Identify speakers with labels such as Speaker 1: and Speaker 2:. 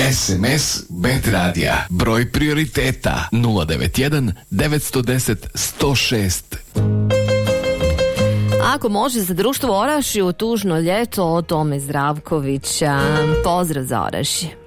Speaker 1: SMS Bet Radija. Broj prioriteta 091 910 106.
Speaker 2: Ako može za društvo Orašje u tužno ljeto, o Tome Zdravkovića. Pozdrav za Orašje.